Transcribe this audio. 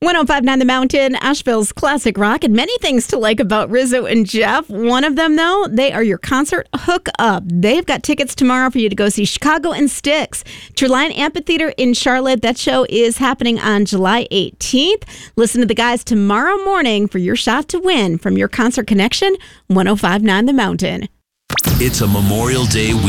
1059 The Mountain, Asheville's classic rock, and many things to like about Rizzo and Jeff. One of them, though, they are your concert hookup. They've got tickets tomorrow for you to go see Chicago and Styx. Treliant Amphitheater in Charlotte. That show is happening on July 18th. Listen to the guys tomorrow morning for your shot to win from your Concert Connection, 1059 The Mountain. It's a Memorial Day weekend.